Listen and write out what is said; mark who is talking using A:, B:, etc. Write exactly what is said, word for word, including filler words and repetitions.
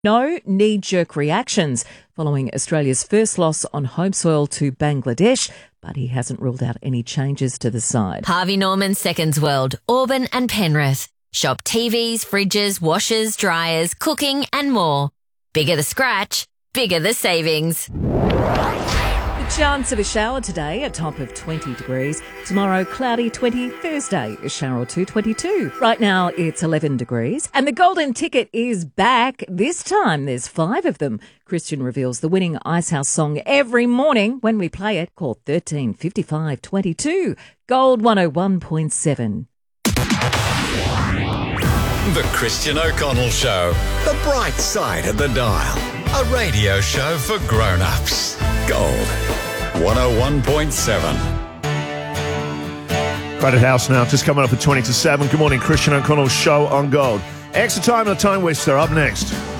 A: No knee-jerk reactions following Australia's first loss on home soil to Bangladesh, but he hasn't ruled out any changes to the side.
B: Harvey Norman Seconds World, Auburn and Penrith. Shop T Vs, fridges, washers, dryers, cooking and more. Bigger the scratch, bigger the savings.
A: The chance of a shower today, a top of twenty degrees. Tomorrow, cloudy twenty. Thursday, a shower or two, twenty-two. Right now, it's eleven degrees. And the golden ticket is back. This time, there's five of them. Christian reveals the winning Icehouse song every morning when we play it. Call thirteen fifty-five twenty-two. Gold one oh one point seven.
C: The Christian O'Connell Show. The bright side of the dial. A radio show for grown-ups. Gold one oh one point seven.
D: Credit House now, just coming up at twenty to seven. Good morning, Christian O'Connell Show on Gold. Extra time and a time waster up next.